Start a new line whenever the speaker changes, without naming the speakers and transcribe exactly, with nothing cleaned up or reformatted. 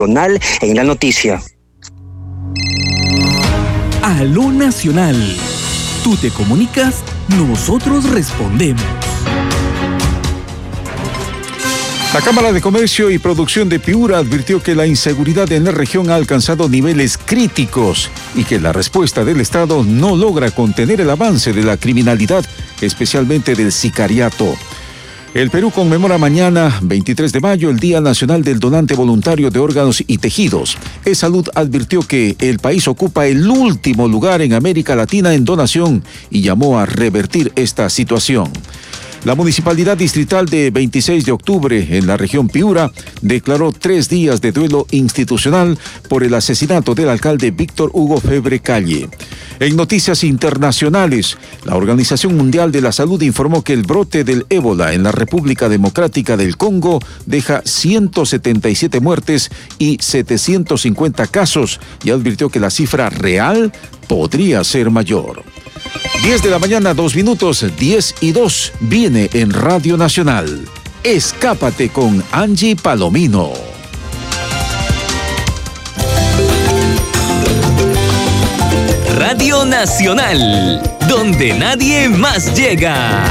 En la noticia.
Aló Nacional. Tú te comunicas, nosotros respondemos.
La Cámara de Comercio y Producción de Piura advirtió que la inseguridad en la región ha alcanzado niveles críticos y que la respuesta del Estado no logra contener el avance de la criminalidad, especialmente del sicariato. El Perú conmemora mañana, veintitrés de mayo, el Día Nacional del Donante Voluntario de Órganos y Tejidos. E-Salud advirtió que el país ocupa el último lugar en América Latina en donación y llamó a revertir esta situación. La Municipalidad Distrital de veintiséis de octubre en la región Piura declaró tres días de duelo institucional por el asesinato del alcalde Víctor Hugo Febre Calle. En noticias internacionales, la Organización Mundial de la Salud informó que el brote del ébola en la República Democrática del Congo deja ciento setenta y siete muertes y setecientos cincuenta casos y advirtió que la cifra real podría ser mayor. diez de la mañana, dos minutos, diez y dos, viene en Radio Nacional. Escápate con Angie Palomino.
Radio Nacional, donde nadie más llega.